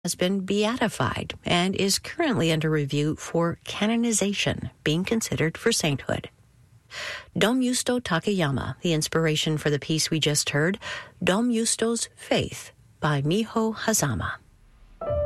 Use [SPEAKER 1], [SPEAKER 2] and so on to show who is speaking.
[SPEAKER 1] has been beatified and is currently under review for canonization, being considered for sainthood. Dom Justo Takayama, the inspiration for the piece we just heard, Dom Justo's Faith by Miho Hazama.